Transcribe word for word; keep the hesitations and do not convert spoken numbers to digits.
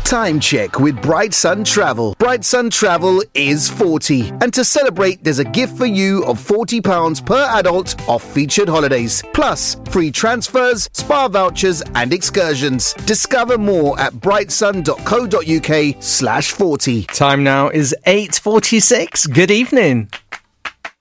Time check with Bright Sun Travel. Bright Sun Travel is forty. And to celebrate, there's a gift for you of forty pounds per adult off featured holidays. Plus, free transfers, spa vouchers and excursions. Discover more at brightsun.co.uk slash 40. Time now is eight forty-six. Good evening.